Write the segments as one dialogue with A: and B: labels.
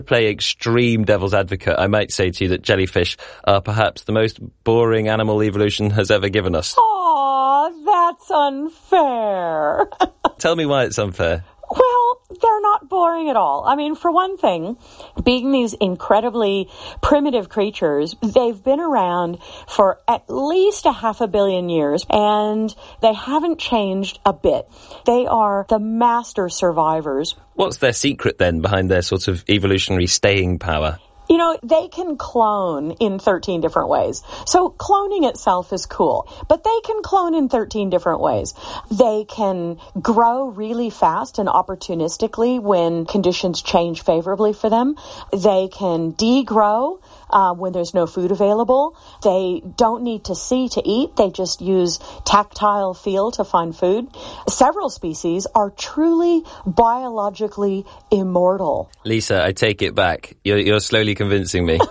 A: Play extreme devil's advocate, I might say to you that jellyfish are perhaps the most boring animal evolution has ever given us.
B: Aw, that's unfair.
A: Tell me why it's unfair.
B: Well, they're not boring at all. I mean, for one thing, being these incredibly primitive creatures, they've been around for at least 500 million years, and they haven't changed a bit. They are the master survivors.
A: What's their secret then behind their sort of evolutionary staying power?
B: You know, they can clone in 13 different ways. So cloning itself is cool, but they can clone in 13 different ways. They can grow really fast and opportunistically when conditions change favorably for them. They can degrow when there's no food available. They don't need to see to eat. They just use tactile feel to find food. Several species are truly biologically immortal.
A: Lisa, I take it back. You're slowly convincing me.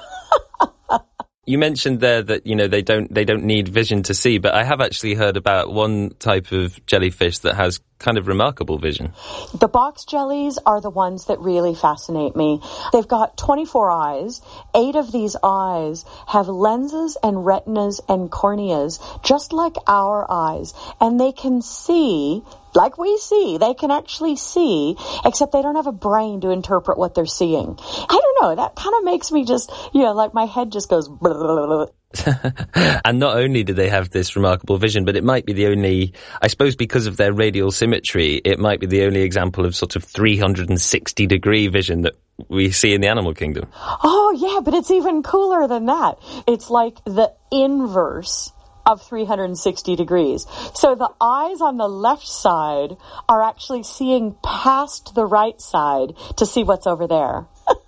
A: You mentioned there that, you know, they don't need vision to see, but I have actually heard about one type of jellyfish that has kind of remarkable vision.
B: The box jellies are the ones that really fascinate me. They've got 24 eyes. 8 of these eyes have lenses and retinas and corneas, just like our eyes. And they can see like we see. They can actually see, except they don't have a brain to interpret what they're seeing. I don't know. That kind of makes me just, you know, like my head just goes blah, blah, blah.
A: And not only do they have this remarkable vision, but it might be the only, I suppose because of their radial symmetry, it might be the only example of sort of 360-degree vision that we see in the animal kingdom.
B: Oh, yeah, but it's even cooler than that. It's like the inverse of 360 degrees. So the eyes on the left side are actually seeing past the right side to see what's over there.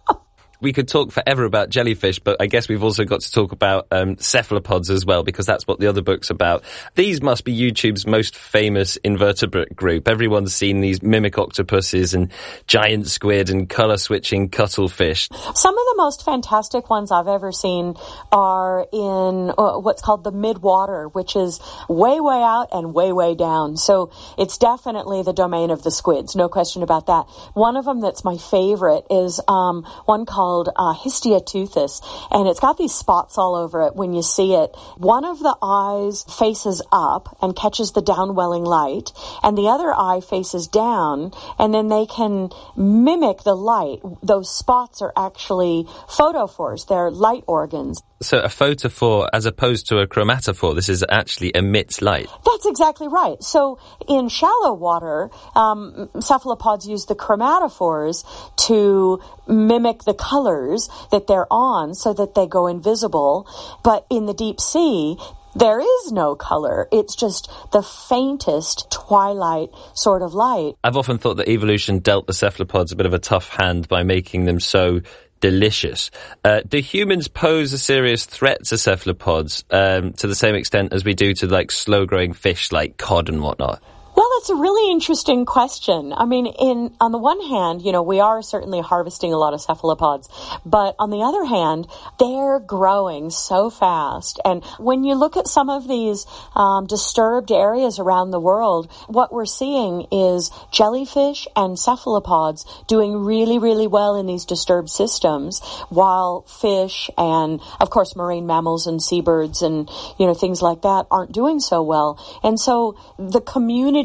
A: We could talk forever about jellyfish, but I guess we've also got to talk about cephalopods as well, because that's what the other book's about. These must be YouTube's most famous invertebrate group. Everyone's seen these mimic octopuses and giant squid and colour-switching cuttlefish.
B: Some of the most fantastic ones I've ever seen are in what's called the mid-water, which is way, way out and way, way down. So it's definitely the domain of the squids, no question about that. One of them that's my favorite is one called Histioteuthis, and it's got these spots all over it when you see it. One of the eyes faces up and catches the downwelling light, and the other eye faces down, and then they can mimic the light. Those spots are actually photophores. They're light organs.
A: So a photophore as opposed to a chromatophore, this is actually emits light.
B: That's exactly right. So in shallow water, cephalopods use the chromatophores to mimic the colors that they're on so that they go invisible. But in the deep sea, there is no color. It's just the faintest twilight sort of light.
A: I've often thought that evolution dealt the cephalopods a bit of a tough hand by making them so delicious. Do humans pose a serious threat to cephalopods to the same extent as we do to like slow-growing fish like cod and whatnot?
B: Well, that's a really interesting question. I mean, on the one hand, you know, we are certainly harvesting a lot of cephalopods, but on the other hand, they're growing so fast. And when you look at some of these disturbed areas around the world, what we're seeing is jellyfish and cephalopods doing really, really well in these disturbed systems, while fish and, of course, marine mammals and seabirds and, you know, things like that aren't doing so well. And so the communities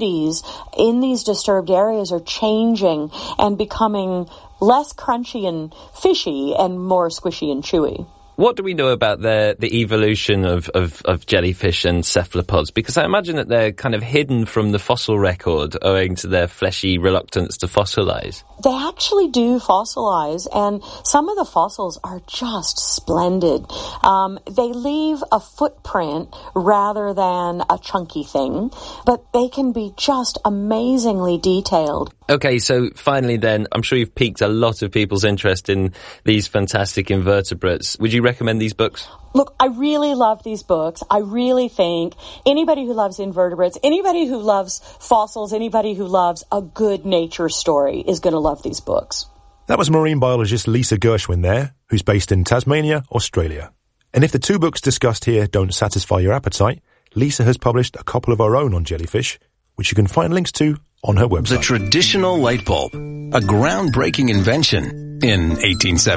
B: in these disturbed areas are changing and becoming less crunchy and fishy and more squishy and chewy.
A: What do we know about the evolution of jellyfish and cephalopods? Because I imagine that they're kind of hidden from the fossil record owing to their fleshy reluctance to fossilize.
B: They actually do fossilize, and some of the fossils are just splendid. They leave a footprint rather than a chunky thing, but they can be just amazingly detailed.
A: Okay, so finally then, I'm sure you've piqued a lot of people's interest in these fantastic invertebrates. Would you recommend these books?
B: Look, I really love these books. I really think anybody who loves invertebrates, anybody who loves fossils, anybody who loves a good nature story is going to love these books.
C: That was marine biologist Lisa Gershwin there, who's based in Tasmania, Australia. And if the 2 books discussed here don't satisfy your appetite, Lisa has published a couple of her own on jellyfish, which you can find links to on her website.
D: The traditional light bulb, a groundbreaking invention in 1870.